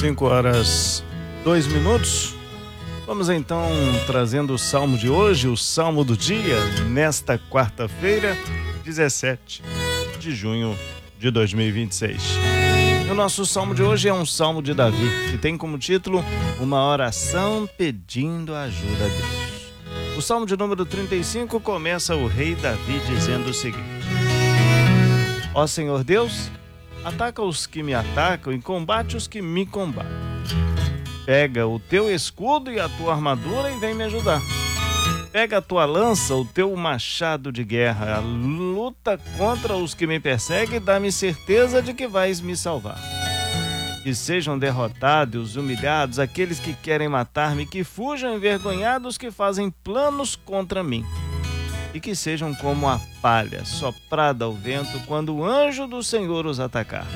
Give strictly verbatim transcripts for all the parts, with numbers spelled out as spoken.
cinco horas, dois minutos. Vamos então trazendo o salmo de hoje, o salmo do dia, nesta quarta-feira, dezessete de junho de dois mil e vinte e seis. E o nosso salmo de hoje é um salmo de Davi, que tem como título Uma Oração Pedindo Ajuda a Deus. O salmo de número trinta e cinco começa o rei Davi dizendo o seguinte: Ó Senhor Deus, ataca os que me atacam e combate os que me combatem. Pega o teu escudo e a tua armadura e vem me ajudar. Pega a tua lança, o teu machado de guerra, luta contra os que me perseguem e dá-me certeza de que vais me salvar. Que sejam derrotados, humilhados, aqueles que querem matar-me, que fujam envergonhados, que fazem planos contra mim. E que sejam como a palha soprada ao vento quando o anjo do Senhor os atacar.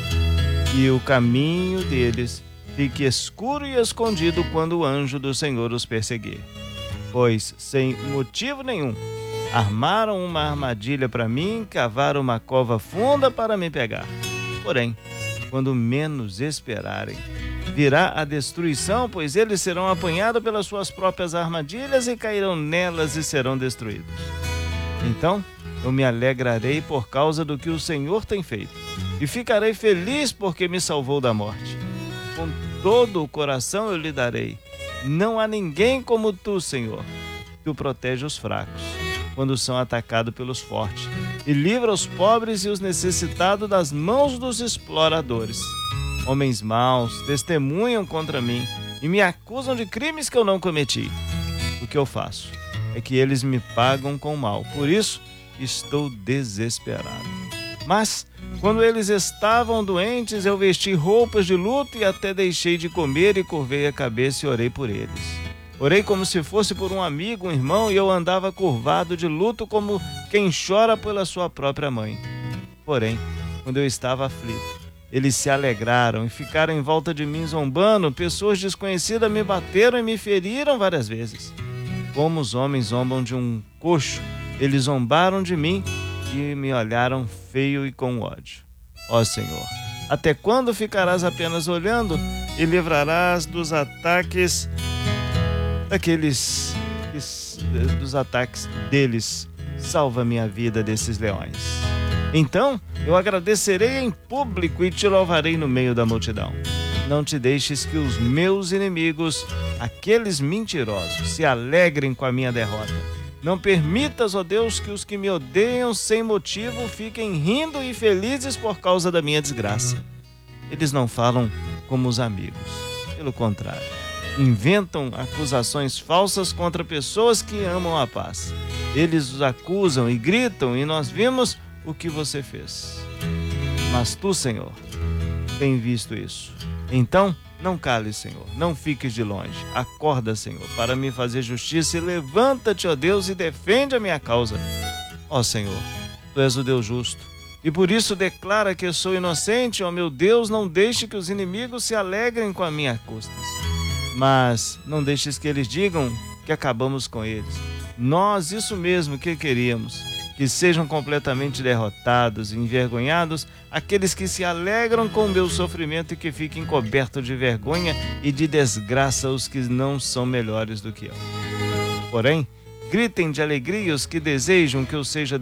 E o caminho deles fique escuro e escondido quando o anjo do Senhor os perseguir. Pois, sem motivo nenhum, armaram uma armadilha para mim, cavaram uma cova funda para me pegar. Porém, quando menos esperarem, virá a destruição, pois eles serão apanhados pelas suas próprias armadilhas e cairão nelas e serão destruídos. Então, eu me alegrarei por causa do que o Senhor tem feito, e ficarei feliz porque me salvou da morte. Com todo o coração eu lhe darei. Não há ninguém como tu, Senhor. Tu protege os fracos quando são atacados pelos fortes, e livra os pobres e os necessitados das mãos dos exploradores. Homens maus testemunham contra mim e me acusam de crimes que eu não cometi. O que eu faço é que eles me pagam com mal, por isso estou desesperado. Mas, quando eles estavam doentes, eu vesti roupas de luto e até deixei de comer e curvei a cabeça e orei por eles. Orei como se fosse por um amigo, um irmão, e eu andava curvado de luto como quem chora pela sua própria mãe. Porém, quando eu estava aflito, eles se alegraram e ficaram em volta de mim zombando. Pessoas desconhecidas me bateram e me feriram várias vezes. Como os homens zombam de um coxo, eles zombaram de mim e me olharam feio e com ódio. Ó Senhor, até quando ficarás apenas olhando e livrarás dos ataques daqueles dos ataques deles? Salva minha vida desses leões. Então eu agradecerei em público e te louvarei no meio da multidão. Não te deixes que os meus inimigos, aqueles mentirosos, se alegrem com a minha derrota. Não permitas, ó Deus, que os que me odeiam sem motivo fiquem rindo e felizes por causa da minha desgraça. Eles não falam como os amigos. Pelo contrário, inventam acusações falsas contra pessoas que amam a paz. Eles os acusam e gritam, e nós vimos o que você fez. Mas tu, Senhor, tem visto isso. Então, não cales, Senhor, não fiques de longe. Acorda, Senhor, para me fazer justiça, e levanta-te, ó Deus, e defende a minha causa. Ó Senhor, tu és o Deus justo, e por isso declara que eu sou inocente. Ó meu Deus, não deixe que os inimigos se alegrem com a minha custas. Mas não deixes que eles digam que acabamos com eles. Nós, isso mesmo que queríamos. Que sejam completamente derrotados e envergonhados aqueles que se alegram com o meu sofrimento, e que fiquem cobertos de vergonha e de desgraça os que não são melhores do que eu. Porém, gritem de alegria os que desejam que eu seja